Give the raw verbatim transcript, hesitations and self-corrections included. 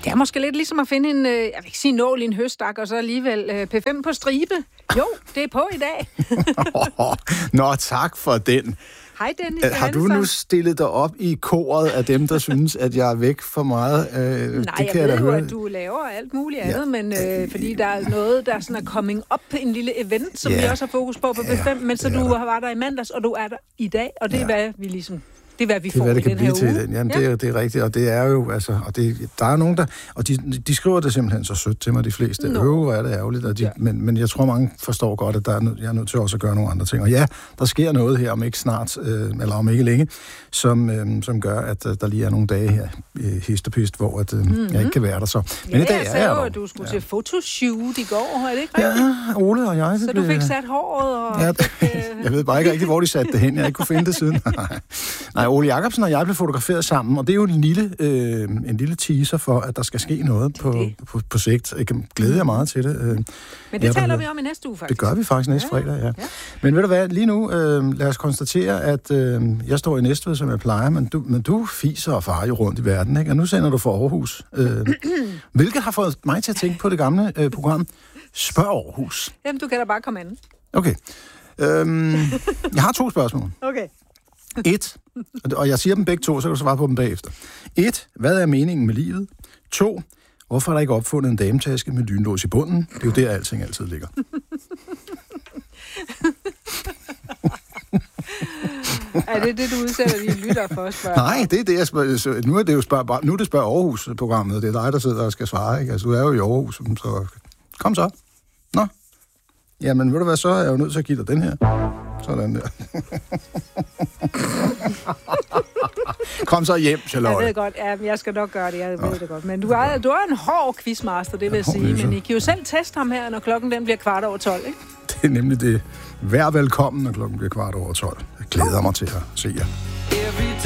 Det er måske lidt ligesom at finde en, jeg vil ikke sige nål i en høstak, og så alligevel P fem på stribe. Jo, det er på i dag. Nå, tak for den. Hej Dennis. Har du nu stillet dig op i koret af dem, der synes, at jeg er væk for meget? Øh, Nej, det jeg kan ved jeg jo, høre. at du laver alt muligt andet, Ja. men øh, fordi der er noget, der sådan er coming up, en lille event, som Ja. vi også har fokus på på P fem, Ja, men så det er du der. har været der i mandags, og du er der i dag, og det er, Ja. hvad vi ligesom... Det er, hvad vi Det er, får hvad det i kan den her blive uge. til. Den. Jamen, Ja. det, er, det er rigtigt, og det er jo, altså, og det, der er nogen, der, og de, de skriver det simpelthen så sødt til mig, de fleste. Nå. Øv, hvor er det ærgerligt, og de, Ja. men, men jeg tror, mange forstår godt, at der er, nød- jeg er nødt til også at gøre nogle andre ting. Og ja, der sker noget her, om ikke snart, øh, eller om ikke længe, som, øh, som gør, at øh, der lige er nogle dage her, øh, hist og pist, hvor at, øh, mm-hmm. jeg ikke kan være der så. Men Ja, i dag jeg er sagde jeg jo, der. at du skulle ja. til fotoshoot i går, er det ikke rigtigt? Ja, Ole og jeg. Så det du blev- fik sat håret og... Ja, fik, øh, jeg ved bare ikke rigtig, hvor de satte det hen. Jeg har ikke kunne finde det siden. Nej, Ole Jacobsen og jeg blev fotograferet sammen, og det er jo en lille, øh, en lille teaser for, at der skal ske noget på, det. på, på sigt. Jeg kan glæde jer meget til det. Øh, Men det jeg taler vil- vi om i næste uge, faktisk. Det gør vi faktisk næste Ja, fredag, ja. ja. Men ved du hvad, lige nu, øh, lad os konstatere, at øh, jeg står i Næstved, som jeg plejer, men du, men du fiser og farer jo rundt i verden, ikke? Og nu sender du for Aarhus. Øh, hvilket har fået mig til at tænke på det gamle øh, program Spørg Aarhus. Jamen, du kan da bare komme an. Okay. Øhm, jeg har to spørgsmål. Okay. Et, og jeg siger dem begge to, så kan du svare på dem bagefter. Et, hvad er meningen med livet? To, hvorfor er der ikke opfundet en dametaske med lynlås i bunden? Det er jo der, alting altid ligger. Er det det, du udsætter dine lytter for at spørge? Nej, det er det, jeg spørger. Nu er det jo spørg, nu er det spørg Aarhus-programmet. Det er dig, der sidder og skal svare, ikke? Altså, du er jo i Aarhus, så kom så. Nå. Jamen, ved du hvad, så er jeg jo nødt til at give dig den her. Sådan der. Kom så hjem, Charlotte. Jeg ved godt, ja, jeg skal nok gøre det, jeg ved det godt. Men du er, du er en hård quizmaster, det vil jeg hård sige. løser. Men I kan jo selv teste ham her, når klokken den bliver kvart over tolv, ikke? Det er nemlig det. Vær velkommen, når klokken bliver kvart over tolv. Jeg glæder mig til at se jer.